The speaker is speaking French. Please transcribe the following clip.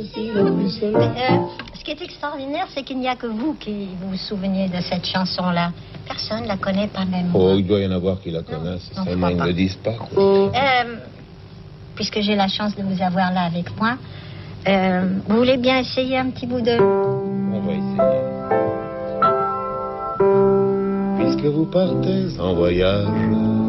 aussi, le Bruxelles. Ce qui est extraordinaire, c'est qu'il n'y a que vous qui vous souveniez de cette chanson-là. Personne ne la connaît, pas même moi. Oh, il doit y en avoir qui la connaissent, seulement ils ne le disent pas. Puisque j'ai la chance de vous avoir là avec moi, vous voulez bien essayer un petit bout de... On va essayer. Puisque vous partez en voyage,